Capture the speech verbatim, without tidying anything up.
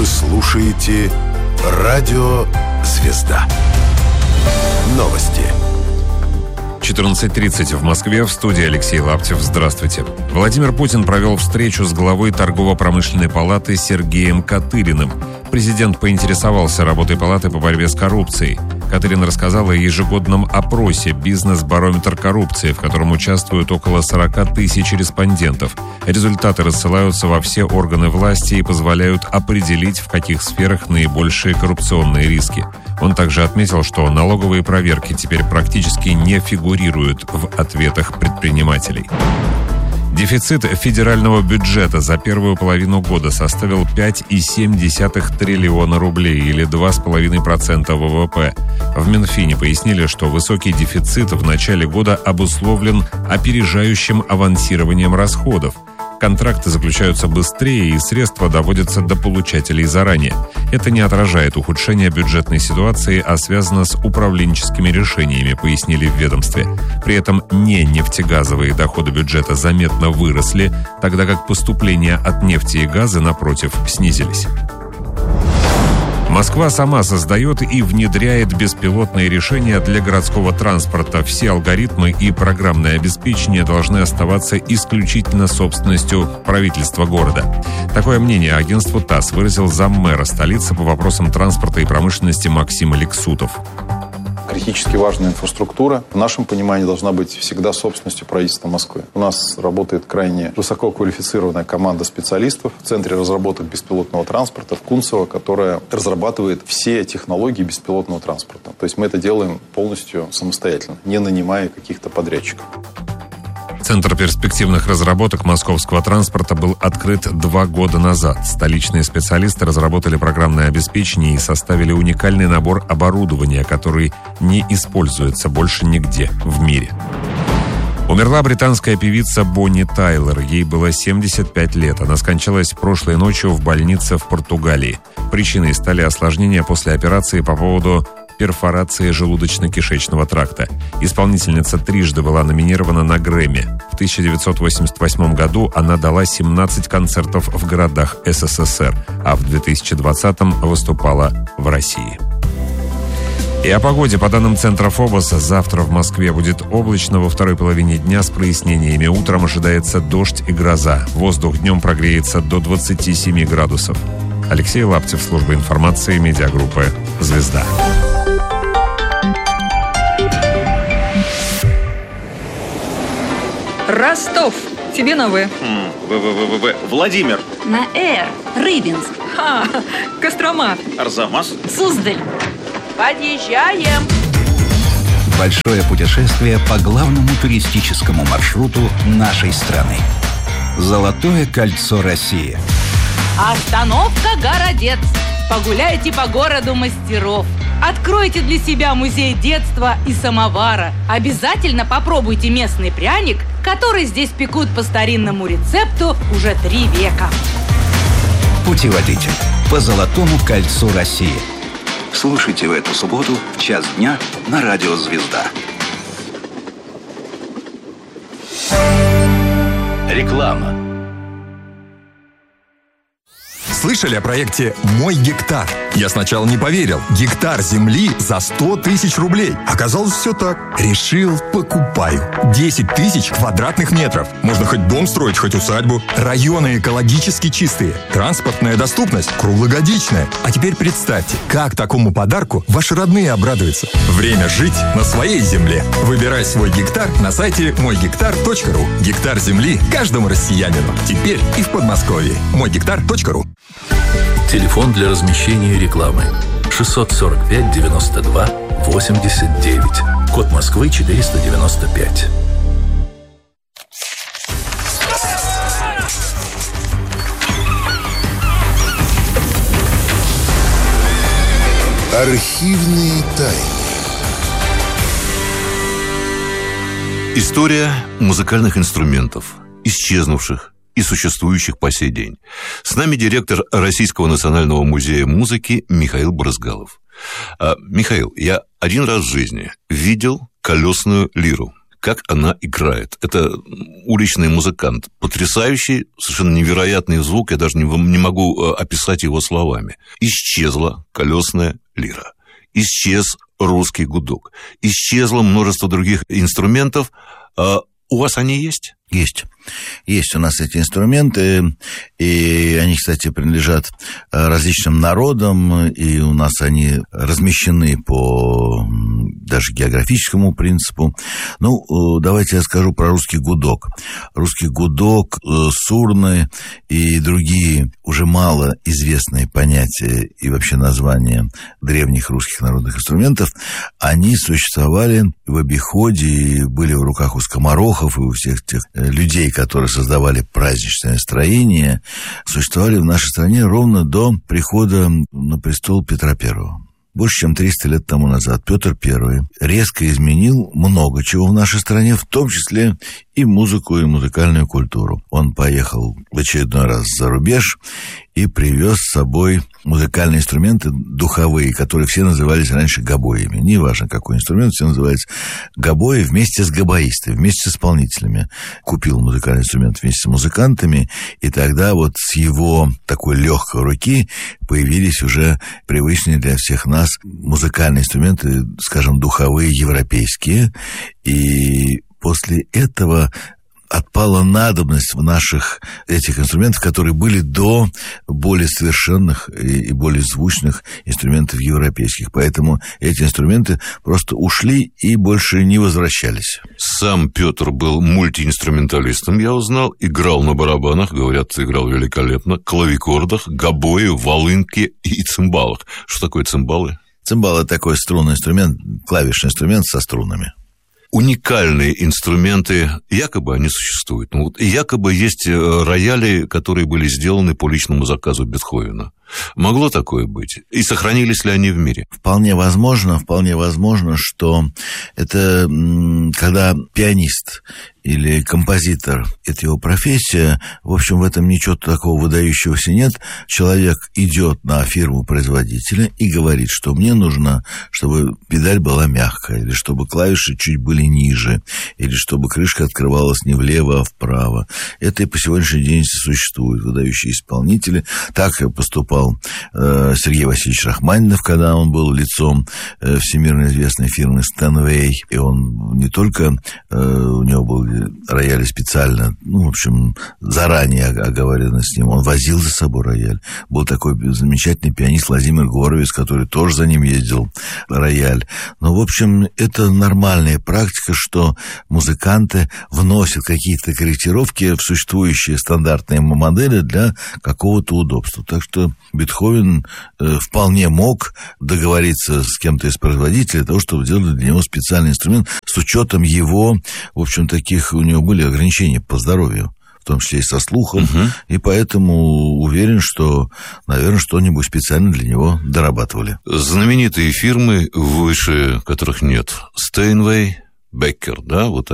слушаете «Радио Звезда». Новости. четырнадцать тридцать в Москве, в студии Алексей Лаптев. Здравствуйте. Владимир Путин провел встречу с главой торгово-промышленной палаты Сергеем Катыриным. Президент поинтересовался работой палаты по борьбе с коррупцией. Катырин рассказал о ежегодном опросе «Бизнес-барометр коррупции», в котором участвуют около сорок тысяч респондентов. Результаты рассылаются во все органы власти и позволяют определить, в каких сферах наибольшие коррупционные риски. Он также отметил, что налоговые проверки теперь практически не фигурируют в ответах предпринимателей. Дефицит федерального бюджета за первую половину года составил пять целых семь десятых триллиона рублей или два целых пять десятых процента ВВП. В Минфине пояснили, что высокий дефицит в начале года обусловлен опережающим авансированием расходов. Контракты заключаются быстрее, и средства доводятся до получателей заранее. Это не отражает ухудшение бюджетной ситуации, а связано с управленческими решениями, пояснили в ведомстве. При этом не нефтегазовые доходы бюджета заметно выросли, тогда как поступления от нефти и газа, напротив, снизились. Москва сама создает и внедряет беспилотные решения для городского транспорта. Все алгоритмы и программное обеспечение должны оставаться исключительно собственностью правительства города. Такое мнение агентству ТАСС выразил заммэра столицы по вопросам транспорта и промышленности Максим Алексутов. Критически важная инфраструктура, в нашем понимании, должна быть всегда собственностью правительства Москвы. У нас работает крайне высококвалифицированная команда специалистов в Центре разработок беспилотного транспорта в Кунцево, которая разрабатывает все технологии беспилотного транспорта. То есть мы это делаем полностью самостоятельно, не нанимая каких-то подрядчиков. Центр перспективных разработок московского транспорта был открыт два года назад. Столичные специалисты разработали программное обеспечение и составили уникальный набор оборудования, который не используется больше нигде в мире. Умерла британская певица Бонни Тайлер. Ей было семьдесят пять лет. Она скончалась прошлой ночью в больнице в Португалии. Причиной стали осложнения после операции по поводу перфорации желудочно-кишечного тракта. Исполнительница трижды была номинирована на Грэмми. В тысяча девятьсот восемьдесят восьмом году она дала семнадцать концертов в городах СССР, а в две тысячи двадцатом выступала в России. И о погоде. По данным Центра Фобоса, завтра в Москве будет облачно, во второй половине дня с прояснениями. Утром ожидается дождь и гроза. Воздух днем прогреется до двадцати семи градусов. Алексей Лаптев, служба информации, медиагруппы «Звезда». Ростов. Тебе на В. В-В-В-В. Владимир. На Р. Рыбинск. Ха, Кострома. Арзамас. Суздаль. Подъезжаем. Большое путешествие по главному туристическому маршруту нашей страны. Золотое кольцо России. Остановка «Городец». Погуляйте по городу мастеров. Откройте для себя музей детства и самовара. Обязательно попробуйте местный пряник, который здесь пекут по старинному рецепту уже три века. Путеводитель по Золотому кольцу России. Слушайте в эту субботу в час дня на радио «Звезда». Реклама. Слышали о проекте «Мой гектар»? Я сначала не поверил. Гектар земли за сто тысяч рублей. Оказалось, все так. Решил, покупаю. десять тысяч квадратных метров. Можно хоть дом строить, хоть усадьбу. Районы экологически чистые. Транспортная доступность круглогодичная. А теперь представьте, как такому подарку ваши родные обрадуются. Время жить на своей земле. Выбирай свой гектар на сайте мой гектар точка ру. Гектар земли каждому россиянину. Теперь и в Подмосковье. мой гектар точка ру. Телефон для размещения рекламы шестьсот сорок пять девяносто два восемьдесят девять. Код Москвы четыреста девяносто пять. Архивные тайны. История музыкальных инструментов, исчезнувших и существующих по сей день. С нами директор Российского национального музея музыки Михаил Брызгалов. А, Михаил, я один раз в жизни видел колесную лиру. как она играет. Это уличный музыкант. Потрясающий, совершенно невероятный звук. Я даже не могу описать его словами. Исчезла колесная лира. Исчез русский гудок. Исчезло множество других инструментов. У вас они есть? Есть. Есть у нас эти инструменты, и они, кстати, принадлежат различным народам, и у нас они размещены по даже географическому принципу. Ну, давайте я скажу про русский гудок. Русский гудок, сурны и другие уже мало известные понятия и вообще названия древних русских народных инструментов, они существовали в обиходе и были в руках у скоморохов и у всех тех людей, которые создавали праздничное настроение, существовали в нашей стране ровно до прихода на престол Петра Первого. Больше чем триста лет тому назад Петр Первый резко изменил много чего в нашей стране, в том числе и музыку, и музыкальную культуру. Он поехал в очередной раз за рубеж и привез с собой музыкальные инструменты духовые, которые все назывались раньше гобоями. Неважно, какой инструмент, все назывались гобои вместе с гобоистами, вместе с исполнителями. Купил музыкальный инструмент вместе с музыкантами, и тогда вот с его такой легкой руки появились уже привычные для всех нас музыкальные инструменты, скажем, духовые, европейские. И после этого отпала надобность в наших этих инструментах, которые были до более совершенных и более звучных инструментов европейских. Поэтому эти инструменты просто ушли и больше не возвращались. Сам Петр был мультиинструменталистом, я узнал, играл на барабанах, говорят, играл великолепно, клавикордах, гобое, волынке и цимбалах. Что такое цимбалы? Цимбал – это такой струнный инструмент, клавишный инструмент со струнами. Уникальные инструменты, якобы они существуют. Ну, вот, якобы есть рояли, которые были сделаны по личному заказу Бетховена. Могло такое быть? И сохранились ли они в мире? Вполне возможно, вполне возможно, что это когда пианист или композитор, это его профессия, в общем, в этом ничего такого выдающегося нет. Человек идет на фирму-производителя и говорит, что мне нужно, чтобы педаль была мягкая, или чтобы клавиши чуть были ниже, или чтобы крышка открывалась не влево, а вправо. Это и по сегодняшний день существует. Выдающие исполнители. Так поступал э, Сергей Васильевич Рахманинов, когда он был лицом э, всемирно известной фирмы Steinway. И он не только, э, у него был рояли специально, ну, в общем, заранее оговорено с ним. Он возил за собой рояль. Был такой замечательный пианист Владимир Горовец, который тоже за ним ездил, рояль. Но, в общем, это нормальная практика, что музыканты вносят какие-то корректировки в существующие стандартные модели для какого-то удобства. Так что Бетховен э, вполне мог договориться с кем-то из производителей для того, чтобы сделали для него специальный инструмент с учетом его, в общем, таких у него были ограничения по здоровью, в том числе и со слухом, угу. И поэтому уверен, что, наверное, что-нибудь специально для него дорабатывали. Знаменитые фирмы, выше которых нет, Steinway, Becker, да, вот